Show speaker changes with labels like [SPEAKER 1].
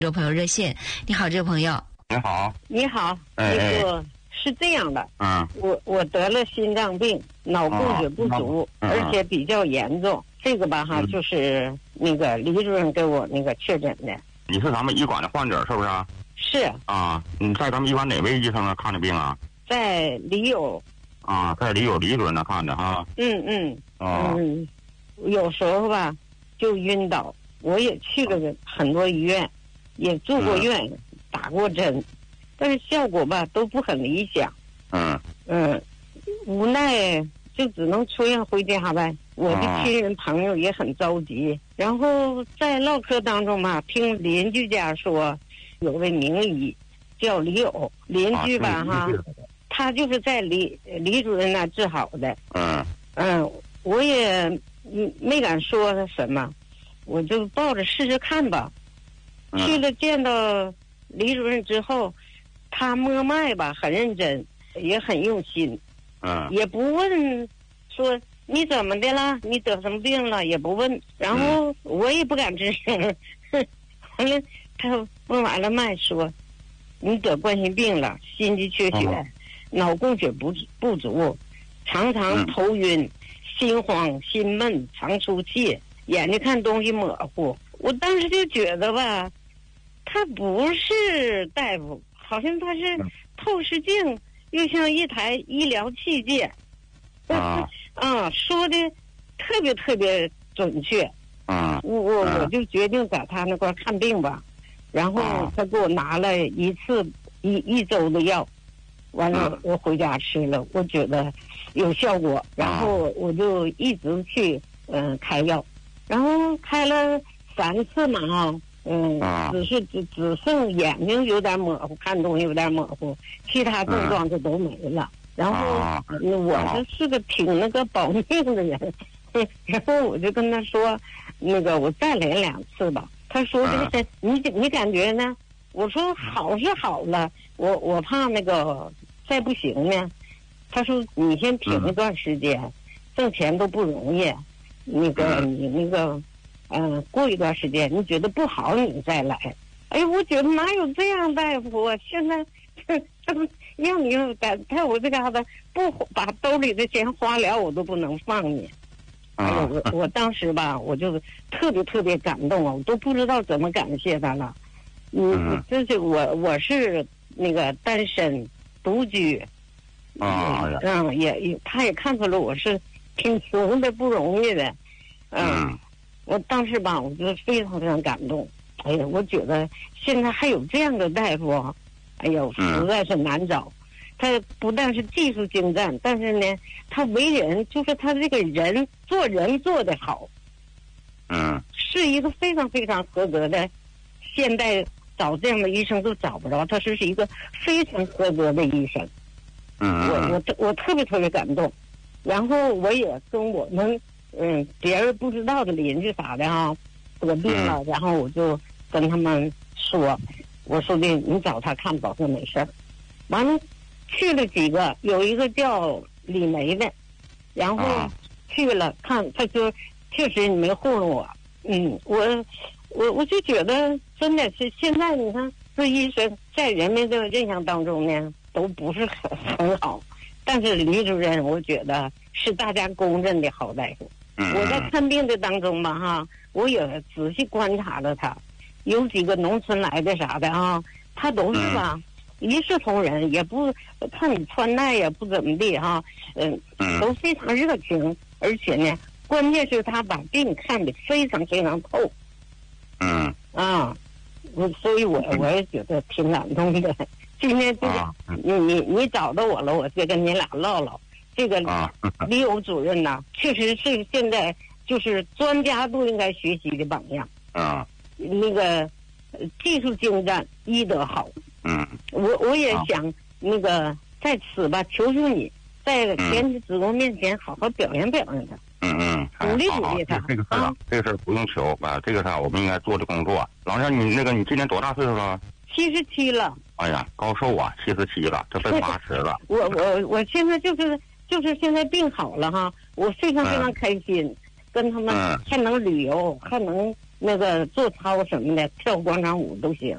[SPEAKER 1] 这位朋友热线，你好，这位朋友。
[SPEAKER 2] 你好。
[SPEAKER 3] 你好，是这样的，我得了心脏病，脑供血不足，而且比较严重。这个吧哈，就是那个李主任给我那个确诊的。
[SPEAKER 2] 你是咱们医馆的患者是不是？
[SPEAKER 3] 是
[SPEAKER 2] 啊，你在咱们医馆哪位医生那看的病啊？
[SPEAKER 3] 在李友。
[SPEAKER 2] 啊，在李主任那看的哈。
[SPEAKER 3] 有时候吧就晕倒，我也去了很多医院，也住过院，打过针，但是效果吧都不很理想。无奈就只能出院回家呗。我的亲人朋友也很着急，然后在唠嗑当中嘛，听邻居家说有位名医叫李友，邻居吧哈，他就是在李主任那治好的。我也没敢说什么，我就抱着试试看吧。去了见到李主任之后，他摸脉吧很认真，也很用心。也不问说你怎么的了，你得什么病了，也不问。然后我也不敢吱声。完了，他问完了脉说，你得冠心病了，心肌缺血，脑供血不足，常常头晕、心慌、心闷，常出气，眼睛看东西模糊。我当时就觉得吧，他不是大夫，好像他是透视镜，又像一台医疗器械。说的特别准确。我就决定在他那块看病吧。然后他给我拿了一周的药，完了我回家吃了，我觉得有效果，然后我就一直去开药，然后开了3次嘛只剩眼睛有点模糊，看东西有点模糊，其他症状就都没了。然后我是个挺那个保命的人，然后我就跟他说，那个我再来2次吧。他说这个你感觉呢？我说好是好了，我怕那个再不行呢。他说你先停一段时间，挣钱都不容易，你那个过一段时间你觉得不好你再来。哎，我觉得哪有这样大夫啊？现在这不让你在我这嘎达不把兜里的钱花了，我都不能放你。我当时吧，我就特别感动啊，我都不知道怎么感谢他了。就是我是那个单身独居，他也看出来我是挺穷的，不容易的。我当时吧，我就非常感动。哎呀，我觉得现在还有这样的大夫，哎呦，实在是难找。他不但是技术精湛，但是呢，他为人就是他这个人做得好。是一个非常非常合格的，现在找这样的医生都找不着，他是一个非常合格的医生。我特别感动。然后我也跟我们别人不知道的邻居啥的啊得病了，然后我就跟他们说，我说的你找他看保证没事儿。完了去了几个，有一个叫李梅的，然后去了看，他说确实你没糊弄我。我就觉得真的是现在你看这医生在人们的印象当中呢都不是很好，但是李主任我觉得是大家公认的好大夫。我在看病的当中吧哈，我也仔细观察了他，有几个农村来的啥的啊，他都是吧一视同仁，也不看你穿戴也不怎么地哈，都非常热情，而且呢关键是他把病看得非常非常透。所以我也觉得挺感动的。今天这个你找到我了，我就跟你俩唠唠。这个李友主任呢，确实是现在就是专家都应该学习的榜样。那个技术精湛，医德好。我也想那个在此吧，求求你，在全体职工面前好好表扬表扬他。鼓励鼓励他。
[SPEAKER 2] 这个事儿不用求啊，这个事儿我们应该做的工作。老师，你今年多大岁数了
[SPEAKER 3] ？77了。
[SPEAKER 2] 哎呀，高寿啊，77了，这奔80了。
[SPEAKER 3] 我现在就是现在病好了哈，我非常非常开心，跟他们还能旅游，还能那个做操什么的，跳广场舞都行。